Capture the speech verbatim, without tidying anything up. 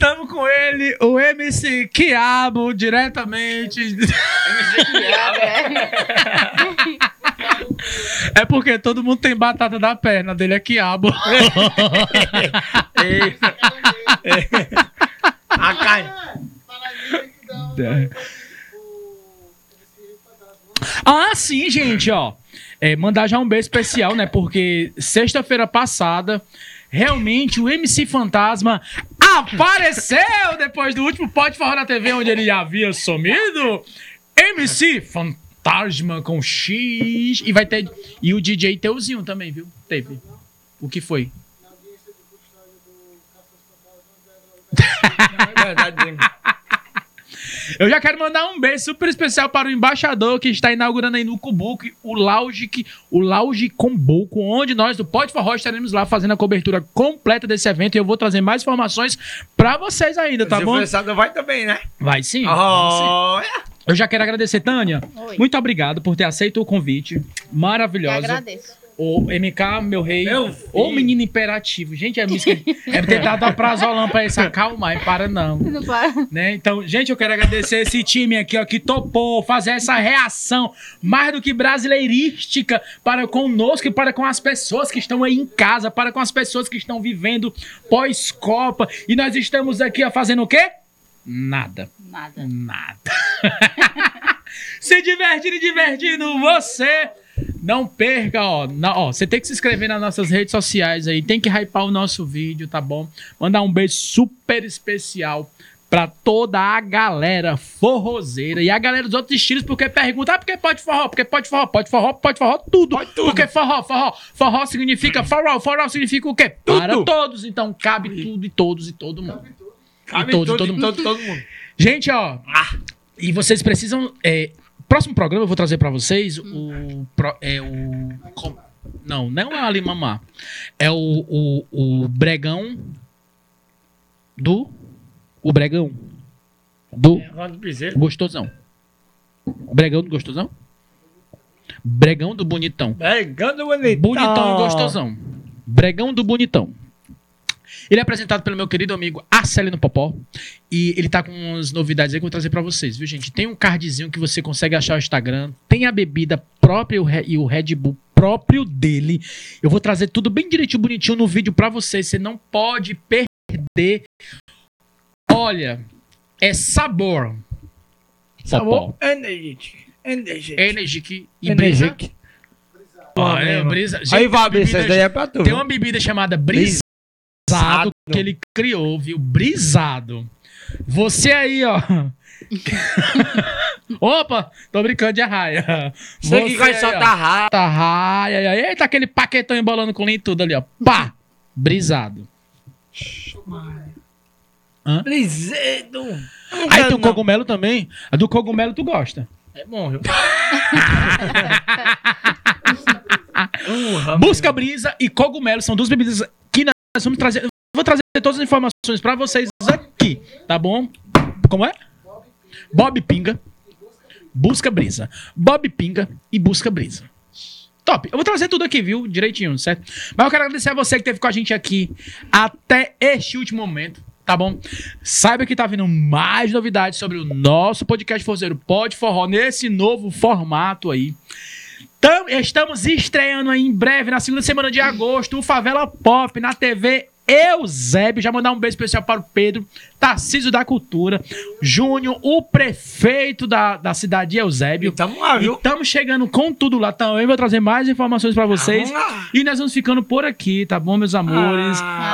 Estamos com ele, o M C Quiabo, diretamente. M C Quiabo, é. É porque todo mundo tem batata da perna, dele é quiabo. A carne. Ah, sim, gente, ó. É, mandar já um beijo especial, né? Porque sexta-feira passada, realmente o M C Fantasma apareceu depois do último Pode Forró na T V, onde ele havia sumido. M C Fantasma. Fantasma com X. E vai ter. E o D J Teuzinho também, viu? Teve. O que foi? Na audiência de do Eu já quero mandar um beijo super especial para o embaixador que está inaugurando aí no Cumbuco o Lounge, o Lounge Cumbuco, onde nós do Pode Forró estaremos lá fazendo a cobertura completa desse evento e eu vou trazer mais informações para vocês ainda, tá bom? O embaixador vai também, né? Vai sim. Oh, vai sim. Eu já quero agradecer, Tânia. Oi. Muito obrigado por ter aceito o convite. Maravilhosa. Eu agradeço. O M K, meu rei. Meu O menino imperativo. Gente, é, é ter dado a prazolão pra esse acalmar e para não. Não para. Né? Então, gente, eu quero agradecer esse time aqui, ó, que topou fazer essa reação mais do que brasileirística para conosco e para com as pessoas que estão aí em casa, para com as pessoas que estão vivendo pós-Copa. E nós estamos aqui, ó, fazendo o quê? Nada. Nada. Nada. Se divertindo e divertindo você. Não perca, ó, na, ó. Você tem que se inscrever nas nossas redes sociais aí. Tem que hypar o nosso vídeo, tá bom? Mandar um beijo super especial pra toda a galera forrozeira e a galera dos outros estilos, porque pergunta, ah, porque pode forró, porque pode forró, pode forró, pode forró, tudo. Pode tudo. Porque forró, forró, forró significa forró, forró significa o quê? Tudo. Para todos, então cabe tudo e todos e todo mundo. Cabe e todos, tudo, todo, mundo. todo, todo mundo. Gente, ó, Ah. e vocês precisam, é, próximo programa eu vou trazer pra vocês o, pro- é o, com- não, não é o Ali Mamá, é o, o, o Bregão do, o Bregão do Roda do piseiro. Gostosão. Bregão do Gostosão? Bregão do Bonitão. Pegando bonitão. Bonitão e Gostosão. Bregão do Bonitão. Ele é apresentado pelo meu querido amigo Arcelino Popó. E ele tá com umas novidades aí que eu vou trazer pra vocês, viu, gente? Tem um cardzinho que você consegue achar no Instagram. Tem a bebida própria e o Re- e o Red Bull próprio dele. Eu vou trazer tudo bem direitinho, bonitinho no vídeo pra vocês. Você não pode perder. Olha, é sabor. Sabor Popó. energético. Energético. Energic e brisa. Energético. Ó, é, brisa. Gente, Aí, tem Fabrício, bebidas- essa daí é pra tu. Tem uma bebida chamada Brisado Brisado. que ele criou, viu? Brisado. Você aí, ó. Opa, tô brincando de arraia. Você que vai aí, soltar ó. rato. Tá raia. Eita, aquele paquetão embolando com linha e tudo ali, ó. Pá! Brisado. Hã? Brisedo. Aí tem o cogumelo também. A do cogumelo tu gosta. É bom, viu? Busca brisa e cogumelo são duas bebidas que nós vamos trazer. Eu vou trazer todas as informações pra vocês aqui, tá bom? Como é? Bob Pinga, Busca Brisa. Bob Pinga e Busca Brisa. Top. Eu vou trazer tudo aqui, viu? Direitinho, certo? Mas eu quero agradecer a você que esteve com a gente aqui até este último momento, tá bom? Saiba que tá vindo mais novidades sobre o nosso podcast forrozeiro Pode Forró nesse novo formato aí. Tam- estamos estreando aí em breve, na segunda semana de agosto, o Favela Pop na T V Eusébio. Já mandar um beijo especial para o Pedro, Tarcísio da Cultura, Júnior, o prefeito da, da cidade de Eusébio. Tamo lá, viu? Estamos chegando com tudo lá. Também vou trazer mais informações para vocês. Vamos lá. E nós vamos ficando por aqui, tá bom, meus amores? Ah.